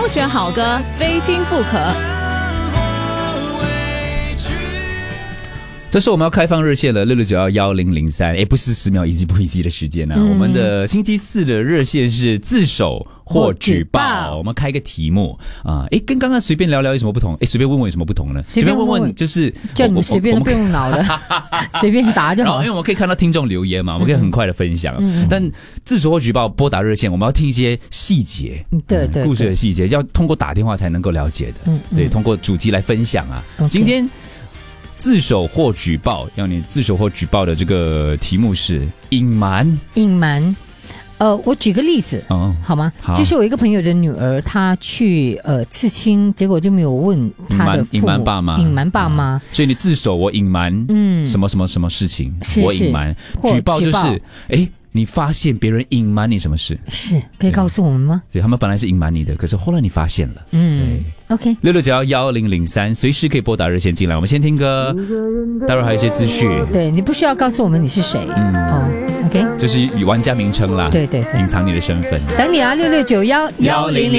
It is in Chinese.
选好歌，非听不可。 这是我们要开放热线了，66911003，不是10秒 easy 不 easy 的时间呢、我们的星期四的热线是自首或举报，我们开一个题目啊，跟刚刚随便聊聊有什么不同？随便问问有什么不同呢？随便问问就是叫你们随便都不用脑的，随便答就好。 因为我们可以看到听众留言嘛，我们可以很快的分享。但自首或举报拨打热线，我们要听一些细节， 对， 故事的细节，要通过打电话才能够了解的。对，通过主题来分享啊。今天自首或举报，要你自首或举报的这个题目是隐瞒。 我举个例子，好吗？ 好， 就是我一个朋友的女儿，她去刺青，结果就没有问她的父母， 隐瞒爸妈， 隐瞒爸妈。 所以你自首，我隐瞒，什么什么什么事情，我隐瞒。举报就是，你发现别人隐瞒你什么事， 是可以告诉我们吗？ 对，他们本来是隐瞒你的，可是后来你发现了。 OK， 66911003，随时可以拨打热线进来。我们先听歌，待会儿还有一些资讯。 对，你不需要告诉我们你是谁。OK， 就是玩家名称啦。 对， 隐藏你的身份。 等你啊，66911003。